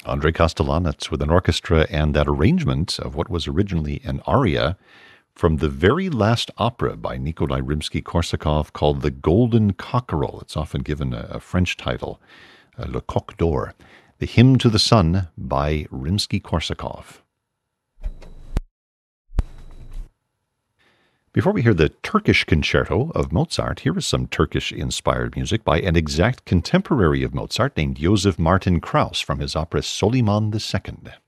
Andrei Kostelanetz with an orchestra and that arrangement of what was originally an aria from the very last opera by Nikolai Rimsky-Korsakov called The Golden Cockerel. It's often given a French title, Le Coq d'Or. The Hymn to the Sun by Rimsky-Korsakov. Before we hear the Turkish Concerto of Mozart, here is some Turkish-inspired music by an exact contemporary of Mozart named Joseph Martin Krauss from his opera Soliman II.